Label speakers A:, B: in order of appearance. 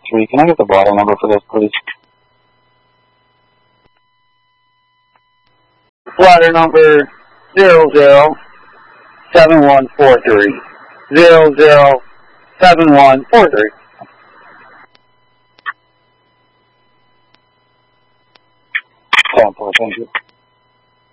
A: 3. Can I get the bottle number for this, please?
B: Bladder number 007143. 007143.
A: Thank you.